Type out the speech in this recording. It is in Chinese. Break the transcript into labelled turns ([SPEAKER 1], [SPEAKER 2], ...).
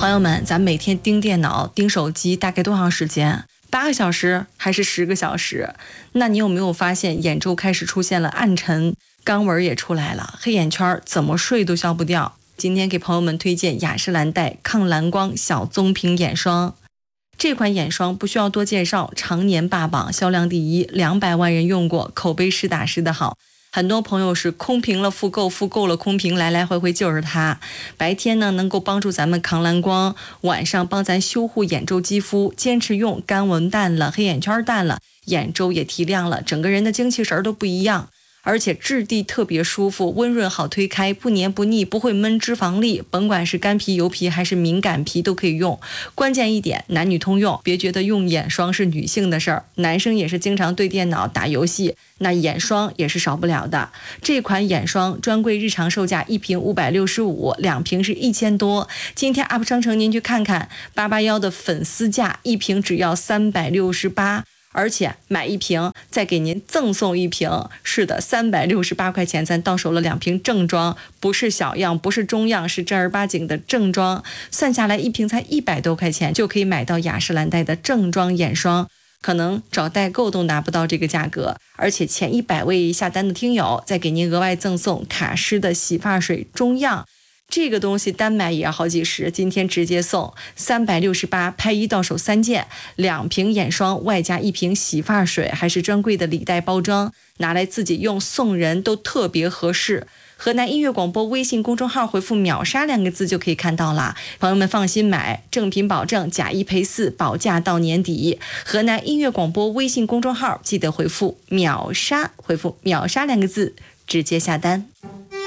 [SPEAKER 1] 朋友们，咱每天盯电脑、盯手机大概多长时间？8个小时还是10个小时？那你有没有发现眼周开始出现了暗沉，肛纹也出来了，黑眼圈怎么睡都消不掉？今天给朋友们推荐雅诗兰黛抗蓝光小棕瓶眼霜。这款眼霜不需要多介绍，常年霸榜，销量第一，200万人用过，口碑实打实的好。很多朋友是空瓶了复购，复购了空瓶，来来回回就是它。白天呢能够帮助咱们抗蓝光，晚上帮咱修护眼周肌肤，坚持用，干纹淡了，黑眼圈淡了，眼周也提亮了，整个人的精气神都不一样。而且质地特别舒服，温润好推开，不黏不腻，不会闷脂肪粒，甭管是干皮油皮还是敏感皮都可以用。关键一点，男女通用，别觉得用眼霜是女性的事儿，男生也是经常对电脑打游戏，那眼霜也是少不了的。这款眼霜专柜日常售价1瓶565，2瓶是1000多。今天 UP 商城您去看看，881的粉丝价，1瓶只要368。而且买1瓶再给您赠送1瓶，是的，368块钱咱到手了2瓶正装，不是小样，不是中样，是正儿八经的正装。算下来1瓶才100多块钱就可以买到雅诗兰黛的正装眼霜，可能找代购都拿不到这个价格。而且前100位下单的听友再给您额外赠送卡诗的洗发水中样，这个东西单买也要好几十，今天直接送368，拍1到手3件，2瓶眼霜外加1瓶洗发水，还是专柜的礼袋包装，拿来自己用送人都特别合适。河南音乐广播微信公众号回复秒杀2个字就可以看到了，朋友们放心买，正品保证，假1赔4，保价到年底。河南音乐广播微信公众号记得回复秒杀，回复秒杀2个字直接下单。